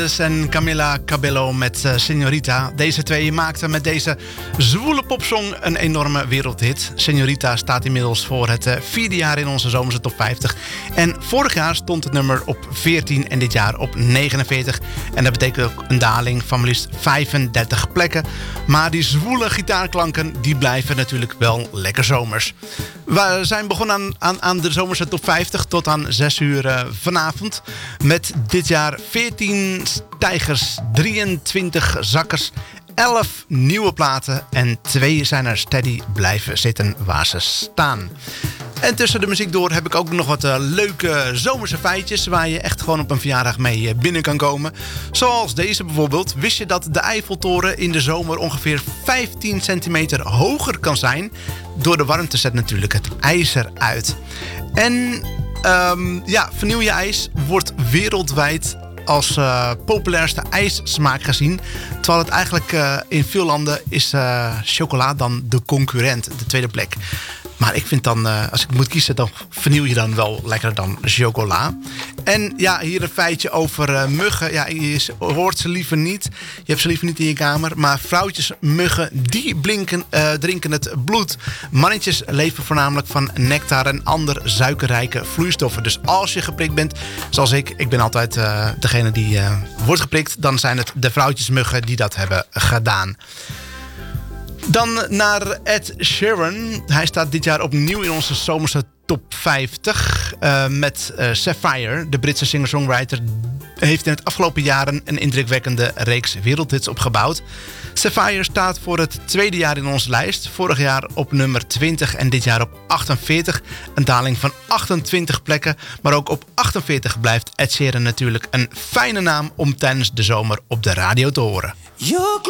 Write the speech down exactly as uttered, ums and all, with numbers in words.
En Camila Cabello met uh, Señorita. Deze twee maakten met deze zwoele popsong een enorme wereldhit. Señorita staat inmiddels voor het uh, vierde jaar in onze zomerse top vijftig. En vorig jaar stond het nummer op veertien en dit jaar op negenenveertig. En dat betekent ook een daling van maar liefst vijfendertig plekken. Maar die zwoele gitaarklanken die blijven natuurlijk wel lekker zomers. We zijn begonnen aan, aan, aan de zomerse top vijftig tot aan zes uur uh, vanavond. Met dit jaar veertien stijgers, drieëntwintig zakkers, elf nieuwe platen en twee zijn er steady blijven zitten waar ze staan. En tussen de muziek door heb ik ook nog wat uh, leuke zomerse feitjes waar je echt gewoon op een verjaardag mee uh, binnen kan komen. Zoals deze bijvoorbeeld. Wist je dat de Eiffeltoren in de zomer ongeveer vijftien centimeter hoger kan zijn? Door de warmte zet natuurlijk het ijs eruit. En um, ja, Vernieuw je ijs wordt wereldwijd als uh, populairste ijssmaak gezien. Terwijl het eigenlijk uh, in veel landen is uh, chocola dan de concurrent, de tweede plek. Maar ik vind dan, uh, als ik moet kiezen, dan vernieuw je dan wel lekkerder dan chocola. En ja, hier een feitje over uh, muggen. Ja, je hoort ze liever niet. Je hebt ze liever niet in je kamer. Maar vrouwtjesmuggen, die blinken, uh, drinken het bloed. Mannetjes leven voornamelijk van nectar en andere suikerrijke vloeistoffen. Dus als je geprikt bent, zoals ik, ik ben altijd uh, degene die uh, wordt geprikt, dan zijn het de vrouwtjesmuggen die dat hebben gedaan. Dan naar Ed Sheeran. Hij staat dit jaar opnieuw in onze zomerse top vijftig. Uh, met uh, Sapphire, de Britse singer-songwriter, heeft in het afgelopen jaren een indrukwekkende reeks wereldhits opgebouwd. Sapphire staat voor het tweede jaar in onze lijst. Vorig jaar op nummer twintig en dit jaar op achtenveertig. Een daling van achtentwintig plekken. Maar ook op achtenveertig blijft Ed Sheeran natuurlijk een fijne naam om tijdens de zomer op de radio te horen.